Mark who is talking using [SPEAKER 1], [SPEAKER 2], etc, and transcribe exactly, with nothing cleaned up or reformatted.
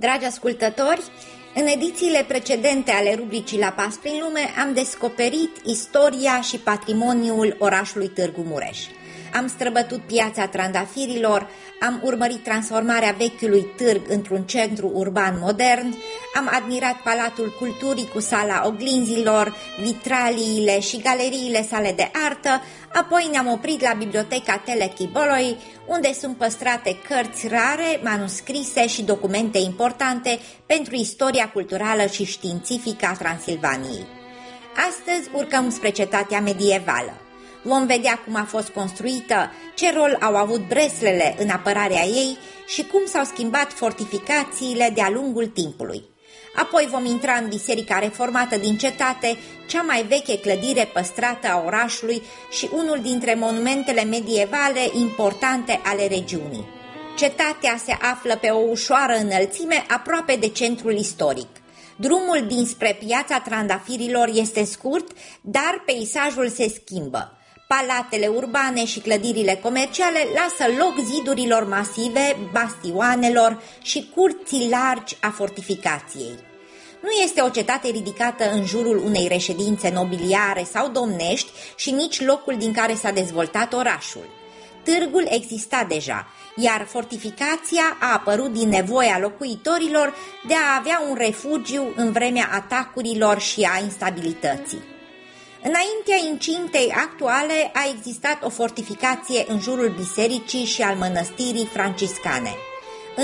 [SPEAKER 1] Dragi ascultători, în edițiile precedente ale rubricii La Pas prin Lume am descoperit istoria și patrimoniul orașului Târgu Mureș. Am străbătut piața trandafirilor, am urmărit transformarea vechiului târg într-un centru urban modern, am admirat Palatul Culturii cu sala oglinzilor, vitraliile și galeriile sale de artă, apoi ne-am oprit la Biblioteca Teleki Boloi, unde sunt păstrate cărți rare, manuscrise și documente importante pentru istoria culturală și științifică a Transilvaniei. Astăzi urcăm spre cetatea medievală. Vom vedea cum a fost construită, ce rol au avut breslele în apărarea ei și cum s-au schimbat fortificațiile de-a lungul timpului. Apoi vom intra în biserica reformată din cetate, cea mai veche clădire păstrată a orașului și unul dintre monumentele medievale importante ale regiunii. Cetatea se află pe o ușoară înălțime aproape de centrul istoric. Drumul dinspre piața trandafirilor este scurt, dar peisajul se schimbă. Palatele urbane și clădirile comerciale lasă loc zidurilor masive, bastioanelor și curții largi a fortificației. Nu este o cetate ridicată în jurul unei reședințe nobiliare sau domnești și nici locul din care s-a dezvoltat orașul. Târgul exista deja, iar fortificația a apărut din nevoia locuitorilor de a avea un refugiu în vremea atacurilor și a instabilității. Înaintea incintei actuale a existat o fortificație în jurul bisericii și al mănăstirii franciscane.